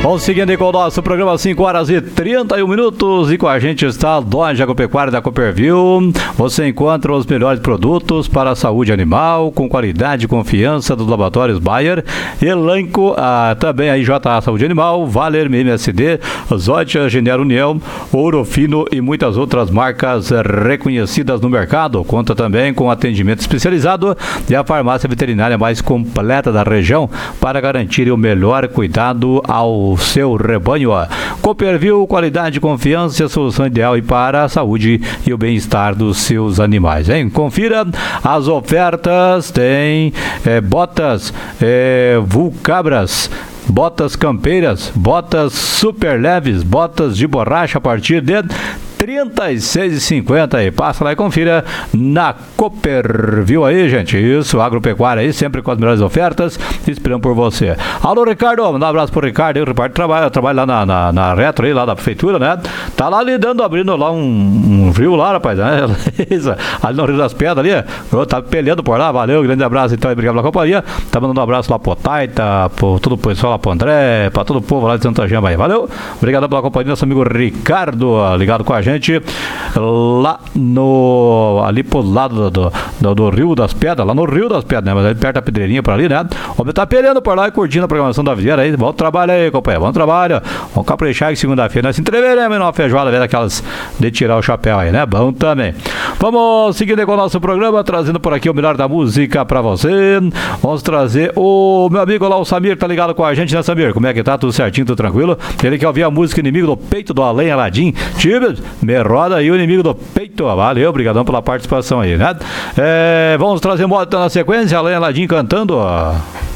Vamos seguindo aí com o nosso programa, 5 horas e 31 minutos, e com a gente está a Loja Agropecuária da Copperville. Você encontra os melhores produtos para a saúde animal, com qualidade e confiança dos laboratórios Bayer, Elanco, também a IJA Saúde Animal, Valer MSD, Zotia, Genero União, Ouro Fino e muitas outras marcas reconhecidas no mercado. Conta também com atendimento especializado e a farmácia veterinária mais completa da região para garantir o melhor cuidado ao seu rebanho. Copperville, qualidade, confiança e a solução ideal para a saúde e o bem-estar dos seus animais, hein? Confira as ofertas, tem botas Vulcabras, botas campeiras, botas super leves, botas de borracha a partir de R$36,50 aí. Passa lá e confira na Copperville aí, gente. Isso, agropecuária aí, sempre com as melhores ofertas, esperando por você. Alô, Ricardo, manda um abraço pro Ricardo aí. O Ricardo trabalha lá na Retro aí, lá da prefeitura, né? Tá lá abrindo lá um rio lá, rapaz, né? Ali no Rio das Pedras ali, tá peleando por lá. Valeu, grande abraço então, obrigado pela companhia. Tá mandando um abraço lá pro Taita, pro todo o pessoal lá pro André, pra todo o povo lá de Santa Gema aí. Valeu, obrigado pela companhia, nosso amigo Ricardo, ligado com a gente lá ali pro lado do Rio das Pedras, lá no Rio das Pedras, né? Mas ali perto da Pedreirinha por ali, né? O homem tá peleando por lá e curtindo a programação da Videira aí. Bom trabalho aí, companheiro, bom trabalho. Vamos caprichar que segunda-feira nós se entreveremos numa feijoada, velho, daquelas de tirar o chapéu aí, né? Bom também. Vamos seguindo com o nosso programa, trazendo por aqui o melhor da música pra você. Vamos trazer o meu amigo lá, o Samir, tá ligado com a gente, né, Samir? Como é que tá? Tudo certinho, tudo tranquilo? Ele quer ouvir a música Inimigo do Peito do Além Aladim. Me roda aí o Inimigo do Peito. Valeu, obrigadão pela participação aí, né? Vamos trazer moda na sequência, Além Aladim cantando, ó.